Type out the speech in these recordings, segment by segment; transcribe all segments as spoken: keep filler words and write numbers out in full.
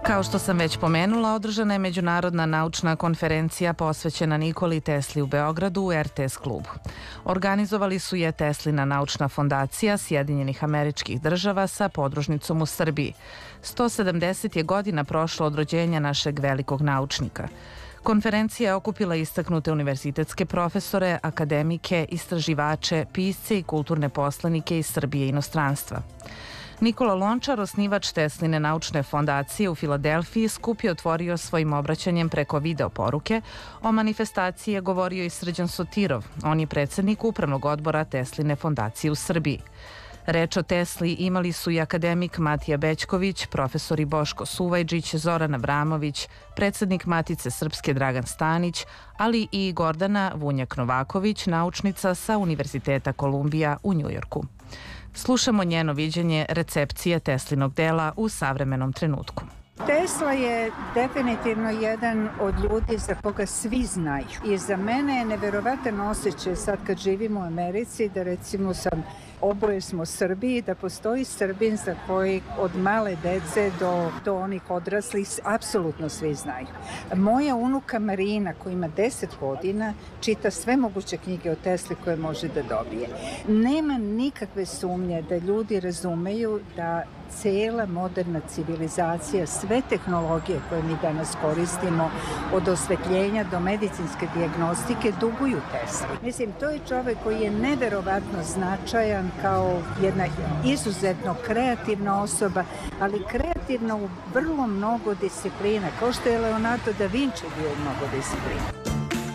Kao što sam već pomenula, održana je međunarodna naučna konferencija posvećena Nikoli Tesli u Beogradu u er te es klubu. Organizovali su je Teslina naučna fondacija Sjedinjenih Američkih Država sa podružnicom u Srbiji. sto sedamdeset je godina prošlo od rođenja našeg velikog naučnika. Konferencija je okupila istaknute univerzitetske profesore, akademike, istraživače, pisce i kulturne poslanike iz Srbije i inostranstva. Nikola Lončar, osnivač Tesline naučne fondacije u Filadelfiji, skup je otvorio svojim obraćanjem preko video poruke. O manifestaciji je govorio i Srđan Sotirov. On je predsednik upravnog odbora Tesline fondacije u Srbiji. Reč o Tesli imali su i akademik Matija Bećković, profesori Boško Suvajđić, Zoran Avramović, predsednik Matice Srpske Dragan Stanić, ali i Gordana Vunjak-Novaković, naučnica sa Univerziteta Kolumbija u Njujorku. Slušamo njeno viđenje recepcije Teslinog dela u savremenom trenutku. Tesla je definitivno jedan od ljudi za koga svi znaju. I za mene je neverovatan osjećaj sad kad živim u Americi, da recimo sam oboje smo Srbiji, da postoji Srbin za koji od male dece do, do onih odraslih apsolutno svi znaju. Moja unuka Marina, koja ima deset godina, čita sve moguće knjige o Tesli koje može da dobije. Nema nikakve sumnje da ljudi razumeju da cela moderna civilizacija, sve tehnologije koje mi danas koristimo, od osvetljenja do medicinske dijagnostike, duguju Tesli. Mislim, to je čovek koji je neverovatno značajan kao jedna izuzetno kreativna osoba, ali kreativna u vrlo mnogo disciplina, kao što je Leonardo da Vinci bio u mnogo disciplina.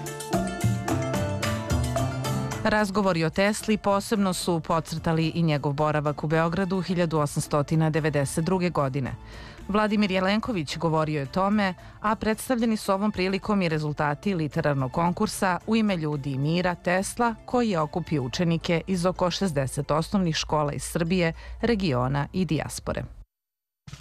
Razgovori o Tesli posebno su podcrtali i njegov boravak u Beogradu hiljadu osamsto devedeset druge. godine. Vladimir Jelenković govorio je o tome, a predstavljeni su ovom prilikom i rezultati literarnog konkursa U ime ljudi i mira Tesla, koji je okupio učenike iz oko šezdeset osnovnih škola iz Srbije, regiona i dijaspore.